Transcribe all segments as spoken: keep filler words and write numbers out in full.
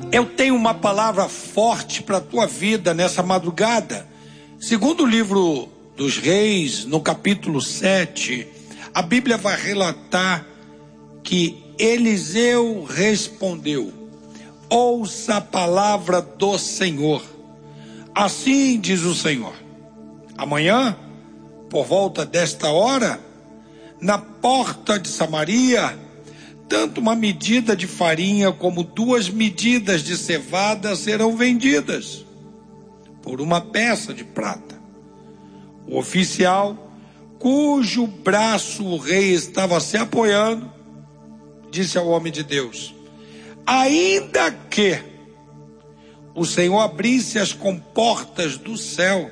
Eu tenho uma palavra forte para a tua vida nessa madrugada. Segundo o livro dos Reis, no capítulo sete, a Bíblia vai relatar que Eliseu respondeu: ouça a palavra do Senhor. Assim diz o Senhor: amanhã, por volta desta hora, na porta de Samaria, tanto uma medida de farinha como duas medidas de cevada serão vendidas por uma peça de prata. O oficial, cujo braço o rei estava se apoiando, disse ao homem de Deus: ainda que o Senhor abrisse as comportas do céu,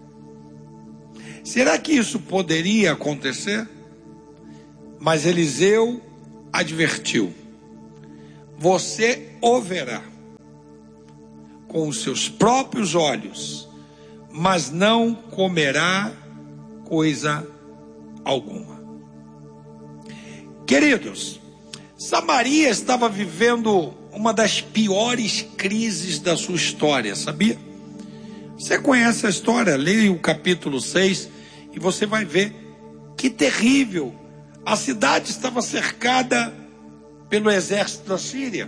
será que isso poderia acontecer? Mas Eliseu advertiu: você o verá com os seus próprios olhos, mas não comerá coisa alguma. Queridos, Samaria estava vivendo uma das piores crises da sua história, sabia? Você conhece a história, leia o capítulo seis e você vai ver que terrível. A cidade estava cercada pelo exército da Síria.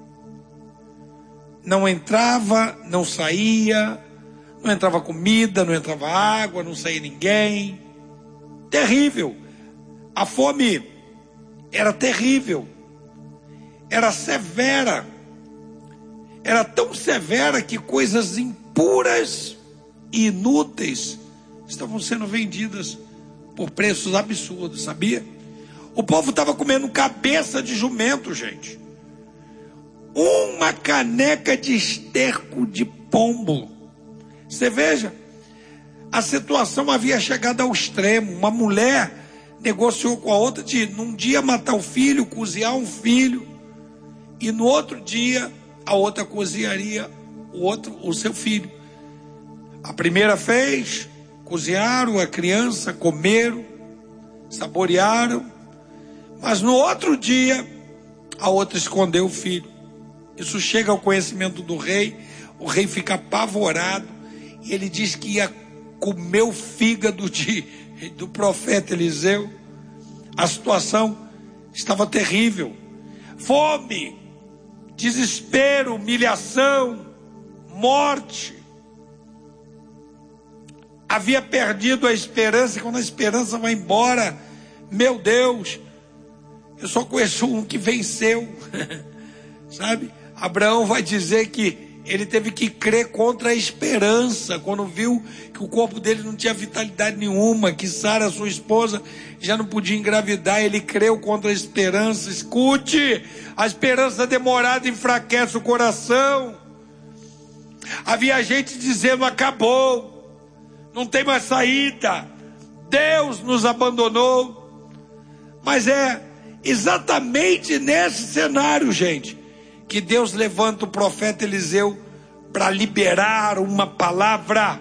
Não entrava, não saía, não entrava comida, não entrava água, não saía ninguém. Terrível. A fome era terrível. Era severa. Era tão severa que coisas impuras e inúteis estavam sendo vendidas por preços absurdos, sabia? O povo estava comendo cabeça de jumento, gente. Uma caneca de esterco de pombo. Você veja, a situação havia chegado ao extremo. Uma mulher negociou com a outra de num dia matar o filho, cozinhar um filho, e no outro dia a outra cozinharia o outro, o seu filho. A primeira fez, cozinharam a criança, comeram, saborearam, mas no outro dia a outra escondeu o filho. Isso chega ao conhecimento do rei. O rei fica apavorado e ele diz que ia comer o fígado de, do profeta Eliseu. A situação estava terrível. Fome, desespero, humilhação, morte. Havia perdido a esperança. Quando a esperança vai embora, meu Deus, eu só conheço um que venceu. Sabe? Abraão vai dizer que ele teve que crer contra a esperança, quando viu que o corpo dele não tinha vitalidade nenhuma, que Sara, sua esposa, já não podia engravidar. Ele creu contra a esperança. Escute, a esperança demorada enfraquece o coração. Havia gente dizendo: acabou, não tem mais saída, Deus nos abandonou. Mas é exatamente nesse cenário, gente, que Deus levanta o profeta Eliseu para liberar uma palavra.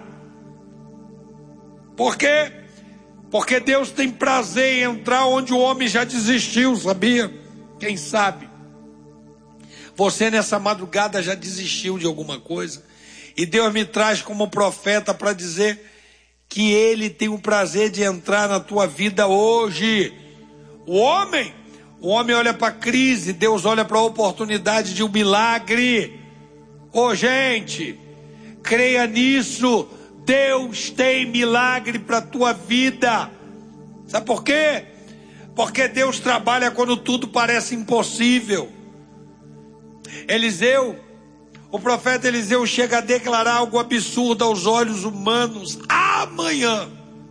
Por quê? Porque Deus tem prazer em entrar onde o homem já desistiu, sabia? Quem sabe você nessa madrugada já desistiu de alguma coisa, e Deus me traz como profeta para dizer que Ele tem o prazer de entrar na tua vida hoje. O homem O homem olha para a crise, Deus olha para a oportunidade de um milagre. Ô oh, gente, creia nisso. Deus tem milagre para a tua vida. Sabe por quê? Porque Deus trabalha quando tudo parece impossível. Eliseu, o profeta Eliseu chega a declarar algo absurdo aos olhos humanos. Amanhã,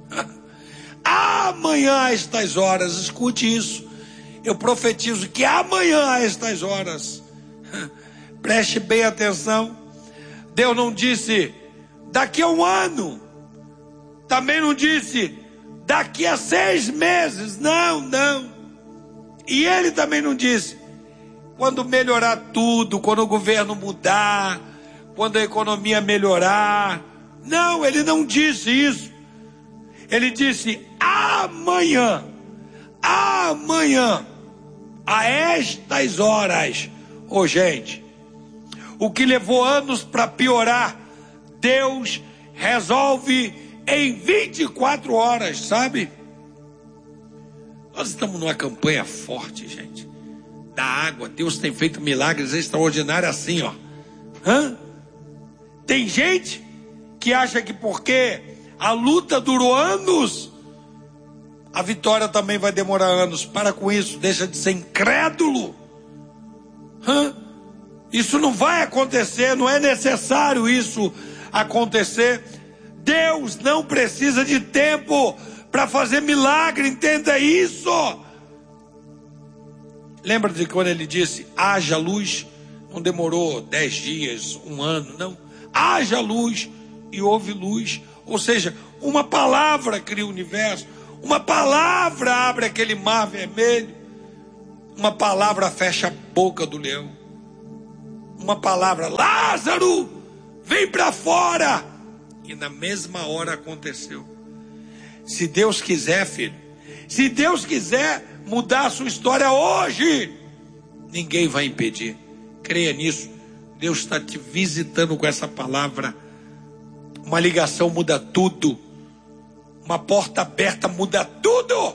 amanhã a estas horas, escute isso. Eu profetizo que amanhã a estas horas, preste bem atenção, Deus não disse daqui a um ano, também não disse daqui a seis meses, não, não. E Ele também não disse quando melhorar tudo, quando o governo mudar, quando a economia melhorar. Não, Ele não disse isso. Ele disse amanhã, amanhã, a estas horas. Ô oh, gente, O que levou anos para piorar, Deus resolve em vinte e quatro horas, sabe? Nós estamos numa campanha forte, gente, da água. Deus tem feito milagres extraordinários assim, ó. Hã? Tem gente que acha que porque a luta durou anos, a vitória também vai demorar anos. Para com isso, deixa de ser incrédulo. Hã? Isso não vai acontecer, não é necessário isso acontecer. Deus não precisa de tempo para fazer milagre, entenda isso. Lembra de quando ele disse, haja luz? Não demorou dez dias, um ano, não. Haja luz e houve luz. Ou seja, uma palavra cria o universo. Uma palavra abre aquele mar vermelho. Uma palavra fecha a boca do leão. Uma palavra, Lázaro, vem para fora. E na mesma hora aconteceu. Se Deus quiser, filho, se Deus quiser mudar a sua história hoje, ninguém vai impedir. Creia nisso. Deus está te visitando com essa palavra. Uma ligação muda tudo. Uma porta aberta muda tudo.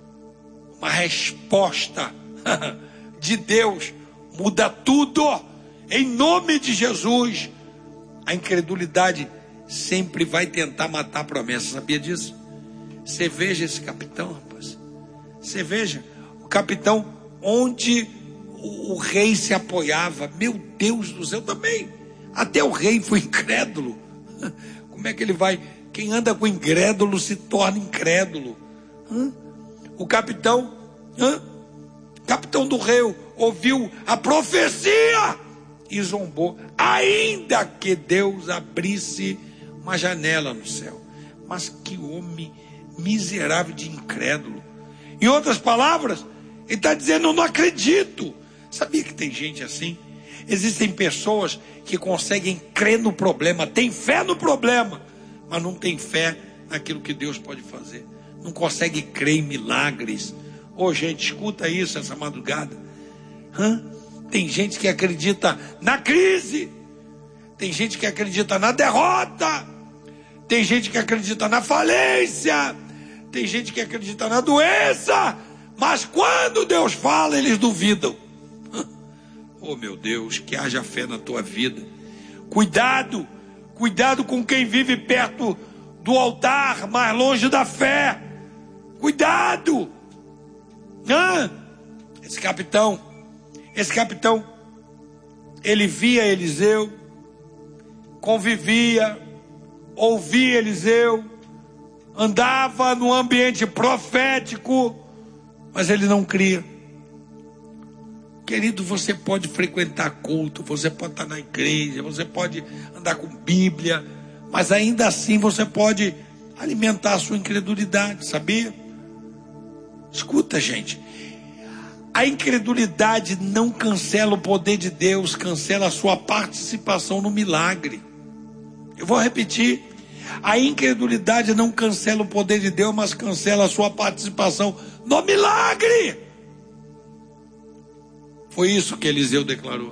Uma resposta de Deus muda tudo. Em nome de Jesus. A incredulidade sempre vai tentar matar a promessa. Sabia disso? Você veja esse capitão, rapaz. Você veja o capitão onde o, o rei se apoiava. Meu Deus do céu, também. Até o rei foi incrédulo. Como é que ele vai? Quem anda com incrédulo se torna incrédulo. Hã? O capitão, hã? capitão do rei, ouviu a profecia e zombou. Ainda que Deus abrisse uma janela no céu. Mas que homem miserável de incrédulo. Em outras palavras, ele está dizendo, eu não acredito. Sabia que tem gente assim? Existem pessoas que conseguem crer no problema, tem fé no problema, mas não tem fé naquilo que Deus pode fazer. Não consegue crer em milagres. Ô, gente, escuta isso essa madrugada. Hã? Tem gente que acredita na crise. Tem gente que acredita na derrota. Tem gente que acredita na falência. Tem gente que acredita na doença. Mas quando Deus fala, eles duvidam. Oh, meu Deus, que haja fé na tua vida. Cuidado, cuidado com quem vive perto do altar, mais longe da fé. Cuidado. Ah, esse capitão, esse capitão, ele via Eliseu, convivia, ouvia Eliseu, andava no ambiente profético, mas ele não cria. Querido, você pode frequentar culto, você pode estar na igreja, você pode andar com Bíblia, mas ainda assim você pode alimentar a sua incredulidade, sabia? Escuta, gente, a incredulidade não cancela o poder de Deus, cancela a sua participação no milagre. Eu vou repetir, a incredulidade não cancela o poder de Deus, mas cancela a sua participação no milagre. Foi isso que Eliseu declarou.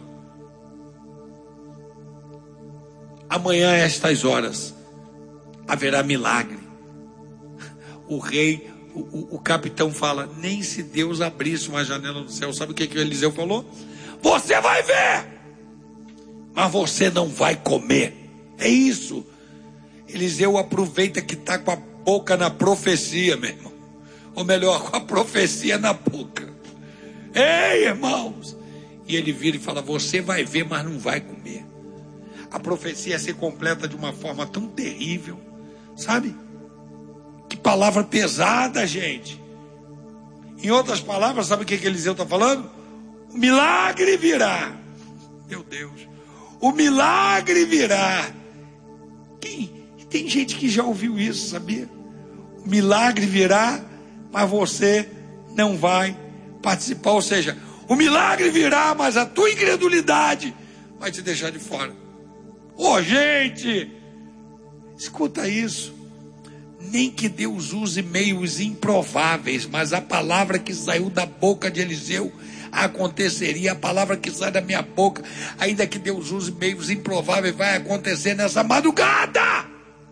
Amanhã, a estas horas, haverá milagre. O rei, o, o, o capitão fala, nem se Deus abrisse uma janela no céu. Sabe o que, que Eliseu falou? Você vai ver, mas você não vai comer. É isso. Eliseu aproveita que está com a boca na profecia, meu irmão. Ou melhor, com a profecia na boca. Ei, irmãos! E ele vira e fala, você vai ver, mas não vai comer. A profecia se completa de uma forma tão terrível, sabe? Que palavra pesada, gente. Em outras palavras, sabe o que, que Eliseu está falando? O milagre virá. Meu Deus. O milagre virá. Quem? Tem gente que já ouviu isso, sabia? O milagre virá, mas você não vai participar, ou seja, o milagre virá, mas a tua incredulidade vai te deixar de fora. Ô, oh, gente, escuta isso. Nem que Deus use meios improváveis, mas a palavra que saiu da boca de Eliseu aconteceria. A palavra que sai da minha boca, ainda que Deus use meios improváveis, vai acontecer nessa madrugada.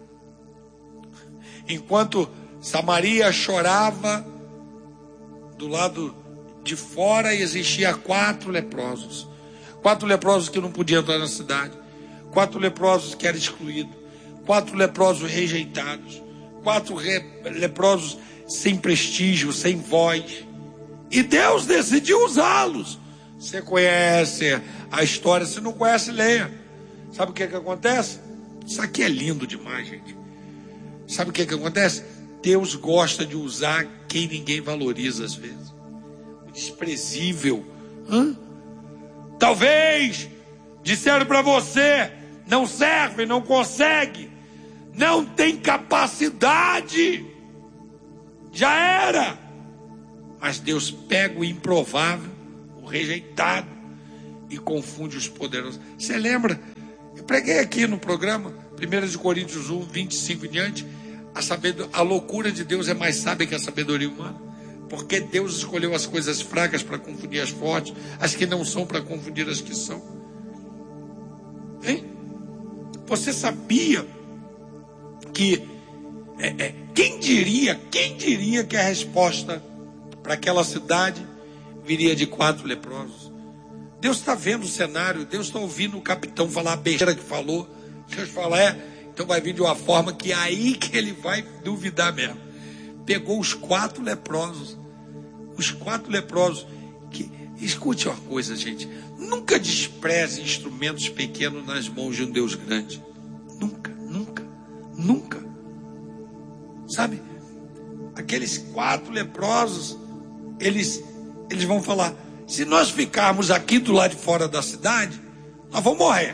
Enquanto Samaria chorava, do lado de fora existia quatro leprosos. Quatro leprosos que não podiam entrar na cidade. Quatro leprosos que eram excluídos. Quatro leprosos rejeitados. Quatro re- leprosos sem prestígio, sem voz. E Deus decidiu usá-los. Você conhece a história, se não conhece, leia. Sabe o que que acontece? Isso aqui é lindo demais, gente. Sabe o que que acontece? Deus gosta de usar quem ninguém valoriza às vezes. O desprezível. Hã? Talvez disseram para você, não serve, não consegue, não tem capacidade. Já era. Mas Deus pega o improvável, o rejeitado, e confunde os poderosos. Você lembra? Eu preguei aqui no programa, primeira de Coríntios um, vinte e cinco em diante, a, sabedo... a loucura de Deus é mais sábia que a sabedoria humana. Porque Deus escolheu as coisas fracas para confundir as fortes, as que não são para confundir as que são. Hein? Você sabia que é, é, quem diria, quem diria que a resposta para aquela cidade viria de quatro leprosos? Deus está vendo o cenário, Deus está ouvindo o capitão falar a besteira que falou. Deus fala, é, então vai vir de uma forma que é aí que ele vai duvidar mesmo. Pegou os quatro leprosos, os quatro leprosos, que, escute uma coisa, gente, nunca despreze instrumentos pequenos nas mãos de um Deus grande. Nunca, nunca, nunca. Sabe, aqueles quatro leprosos, eles, eles vão falar, se nós ficarmos aqui do lado de fora da cidade, nós vamos morrer.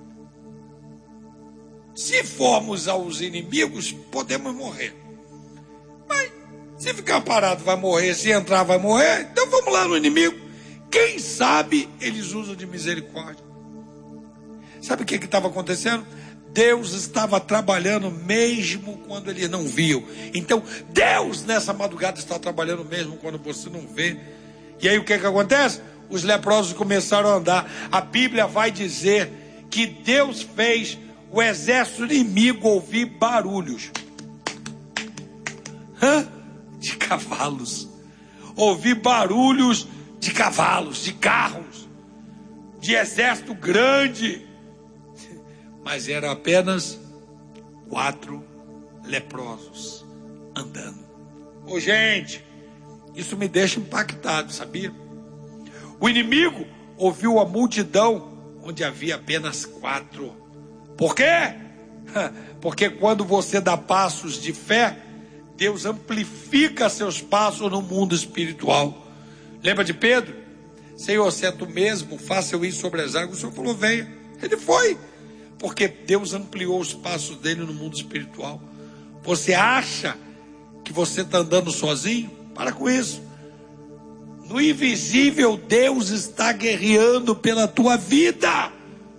Se formos aos inimigos, podemos morrer. Mas se ficar parado vai morrer, se entrar vai morrer, então vamos lá no inimigo. Quem sabe eles usam de misericórdia. Sabe o que estava acontecendo? Deus estava trabalhando mesmo quando eles não viam. Então Deus nessa madrugada está trabalhando mesmo quando você não vê. E aí o que que acontece? Os leprosos começaram a andar. A Bíblia vai dizer que Deus fez o exército inimigo ouvir barulhos. Hã? De cavalos. Ouvir barulhos de cavalos, de carros, de exército grande. Mas eram apenas quatro leprosos andando. Ô gente, isso me deixa impactado, sabia? O inimigo ouviu a multidão onde havia apenas quatro. Por quê? Porque quando você dá passos de fé, Deus amplifica seus passos no mundo espiritual. Lembra de Pedro? Senhor, se é tu mesmo, faça eu ir sobre as águas. O Senhor falou, venha. Ele foi. Porque Deus ampliou os passos dele no mundo espiritual. Você acha que você está andando sozinho? Para com isso. No invisível, Deus está guerreando pela tua vida.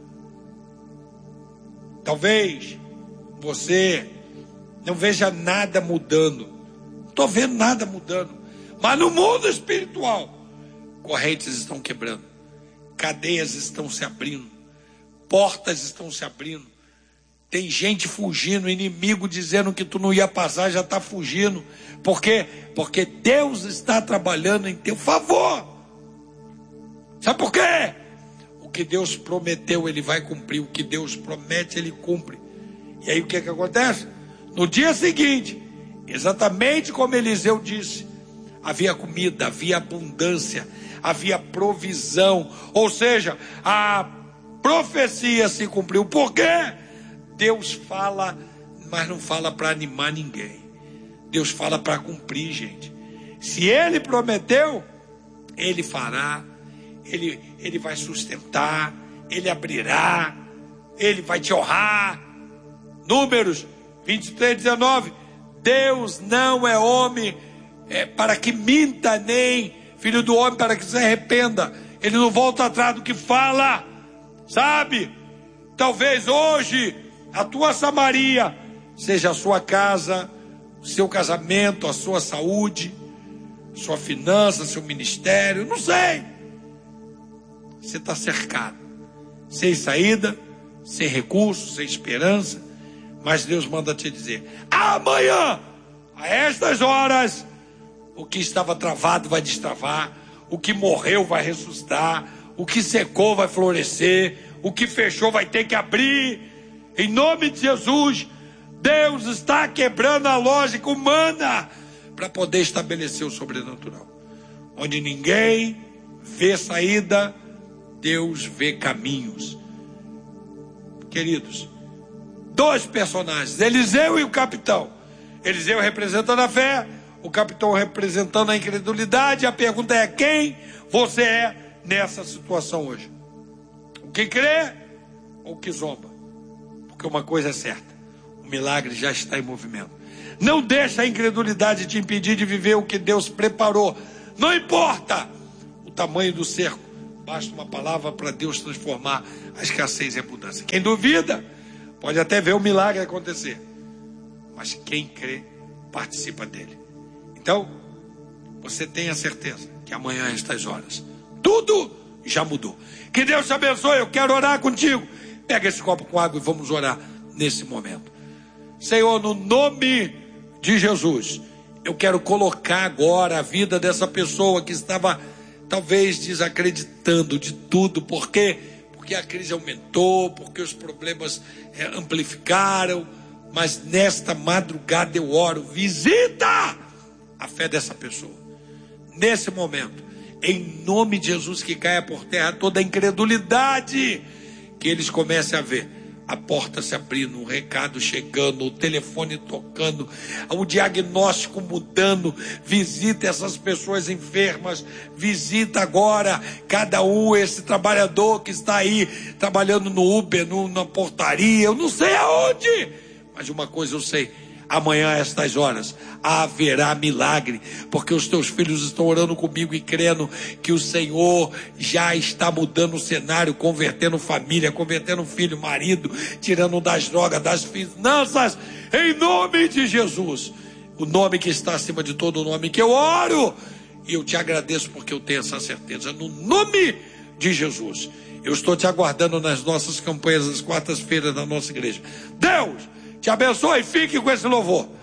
Talvez você não veja nada mudando. Não estou vendo nada mudando. Mas no mundo espiritual, correntes estão quebrando. Cadeias estão se abrindo. Portas estão se abrindo. Tem gente fugindo, inimigo dizendo que tu não ia passar, já está fugindo. Por quê? Porque Deus está trabalhando em teu favor. Sabe por quê? O que Deus prometeu, Ele vai cumprir. O que Deus promete, Ele cumpre. E aí o que que acontece? No dia seguinte, exatamente como Eliseu disse, havia comida, havia abundância, havia provisão. Ou seja, a profecia se cumpriu. Por quê? Deus fala, mas não fala para animar ninguém. Deus fala para cumprir, gente. Se Ele prometeu, Ele fará. Ele, ele vai sustentar, Ele abrirá, Ele vai te honrar. Números vinte e três, dezenove. Deus não é homem é, para que minta, nem filho do homem para que se arrependa. Ele não volta atrás do que fala. Sabe? Talvez hoje a tua Samaria seja a sua casa, o seu casamento, a sua saúde, sua finança, seu ministério, não sei. Você está cercado, sem saída, sem recurso, sem esperança. Mas Deus manda te dizer: amanhã, a estas horas, o que estava travado vai destravar, o que morreu vai ressuscitar, o que secou vai florescer, o que fechou vai ter que abrir. Em nome de Jesus, Deus está quebrando a lógica humana para poder estabelecer o sobrenatural. Onde ninguém vê saída, Deus vê caminhos. Queridos, dois personagens, Eliseu e o capitão. Eliseu representando a fé, o capitão representando a incredulidade. A pergunta é: quem você é nessa situação hoje? O que crê ou o que zomba? Porque uma coisa é certa: o milagre já está em movimento. Não deixa a incredulidade te impedir de viver o que Deus preparou. Não importa o tamanho do cerco, basta uma palavra para Deus transformar a escassez em abundância. Quem duvida pode até ver o milagre acontecer, mas quem crê participa dele. Então, você tenha certeza que amanhã, a estas horas, tudo já mudou. Que Deus te abençoe. Eu quero orar contigo. Pega esse copo com água e vamos orar nesse momento. Senhor, no nome de Jesus, eu quero colocar agora a vida dessa pessoa que estava talvez desacreditando de tudo. Por quê? Porque a crise aumentou, porque os problemas é, amplificaram. Mas nesta madrugada eu oro: visita a fé dessa pessoa. Nesse momento, em nome de Jesus, que caia por terra toda a incredulidade, que eles comecem a ver a porta se abrindo, o recado chegando, o telefone tocando, o diagnóstico mudando. Visita essas pessoas enfermas, visita agora cada um, esse trabalhador que está aí trabalhando no Uber, no, na portaria, eu não sei aonde, mas uma coisa eu sei: amanhã, a estas horas, haverá milagre, porque os teus filhos estão orando comigo e crendo que o Senhor já está mudando o cenário, convertendo família, convertendo filho, marido, tirando das drogas, das finanças, em nome de Jesus, o nome que está acima de todo nome, que eu oro, e eu te agradeço porque eu tenho essa certeza, no nome de Jesus. Eu estou te aguardando nas nossas campanhas das quartas-feiras da nossa igreja. Deus te abençoe e fique com esse louvor.